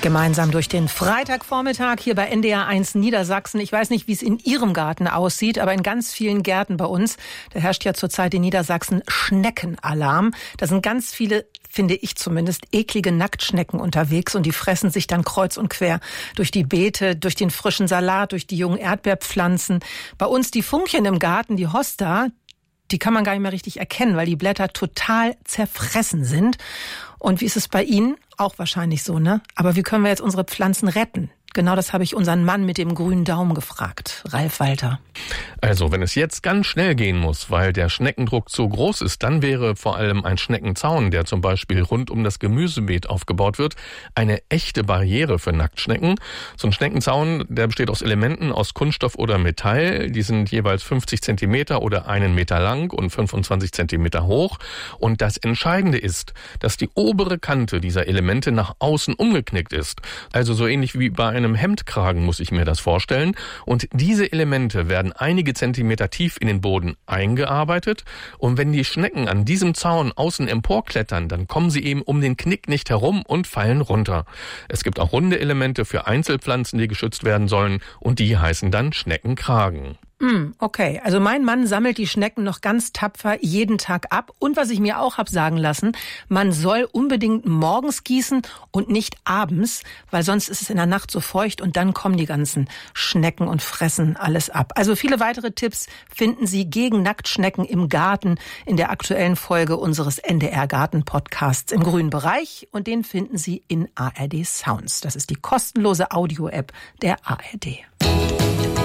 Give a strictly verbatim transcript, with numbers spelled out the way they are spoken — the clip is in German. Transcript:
Gemeinsam durch den Freitagvormittag hier bei N D R eins Niedersachsen. Ich weiß nicht, wie es in Ihrem Garten aussieht, aber in ganz vielen Gärten bei uns, da herrscht ja zurzeit in Niedersachsen Schneckenalarm. Da sind ganz viele, finde ich zumindest, eklige Nacktschnecken unterwegs und die fressen sich dann kreuz und quer durch die Beete, durch den frischen Salat, durch die jungen Erdbeerpflanzen. Bei uns die Funkchen im Garten, die Hosta, die kann man gar nicht mehr richtig erkennen, weil die Blätter total zerfressen sind. Und wie ist es bei Ihnen? Auch wahrscheinlich so, ne? Aber wie können wir jetzt unsere Pflanzen retten? Genau das habe ich unseren Mann mit dem grünen Daumen gefragt, Ralf Walter. Also, wenn es jetzt ganz schnell gehen muss, weil der Schneckendruck zu groß ist, dann wäre vor allem ein Schneckenzaun, der zum Beispiel rund um das Gemüsebeet aufgebaut wird, eine echte Barriere für Nacktschnecken. So ein Schneckenzaun, der besteht aus Elementen aus Kunststoff oder Metall. Die sind jeweils fünfzig Zentimeter oder einen Meter lang und fünfundzwanzig Zentimeter hoch. Und das Entscheidende ist, dass die obere Kante dieser Elemente nach außen umgeknickt ist. Also so ähnlich wie bei einem Hemdkragen muss ich mir das vorstellen. Und diese Elemente werden einige Zentimeter tief in den Boden eingearbeitet. Und wenn die Schnecken an diesem Zaun außen emporklettern, dann kommen sie eben um den Knick nicht herum und fallen runter. Es gibt auch runde Elemente für Einzelpflanzen, die geschützt werden sollen. Und die heißen dann Schneckenkragen. Okay, also mein Mann sammelt die Schnecken noch ganz tapfer jeden Tag ab. Und was ich mir auch habe sagen lassen, man soll unbedingt morgens gießen und nicht abends, weil sonst ist es in der Nacht so feucht und dann kommen die ganzen Schnecken und fressen alles ab. Also viele weitere Tipps finden Sie gegen Nacktschnecken im Garten in der aktuellen Folge unseres N D R Garten Podcasts im grünen Bereich. Und den finden Sie in A R D Sounds. Das ist die kostenlose Audio-App der A R D.